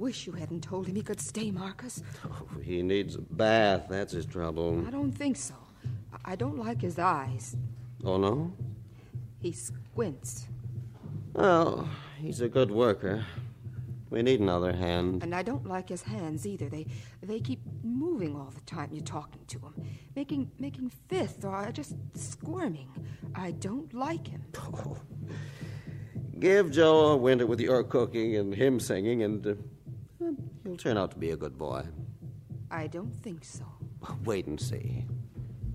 wish you hadn't told him he could stay, Marcus. Oh, he needs a bath. That's his trouble. I don't think so. I don't like his eyes. Oh, no? He squints. Well, he's a good worker. We need another hand. And I don't like his hands either. They keep moving all the time you're talking to him, making fifth or just squirming. I don't like him. Oh. Give Joe a winter with your cooking and him singing, and he'll turn out to be a good boy. I don't think so. Wait and see.